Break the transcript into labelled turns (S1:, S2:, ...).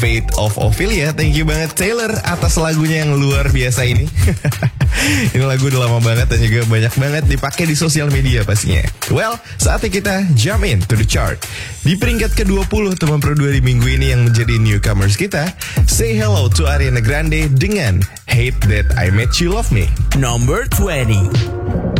S1: Fate of Ophelia. Thank you banget Taylor atas lagunya yang luar biasa ini. Ini lagu udah lama banget dan juga banyak banget dipakai di sosial media pastinya. Well, saatnya kita jump in to the chart. Di peringkat ke-20 teman Pro 2 di minggu ini yang menjadi newcomers kita, Say Hello to Ariana Grande dengan Hate That I Made You Love Me.
S2: Number 20.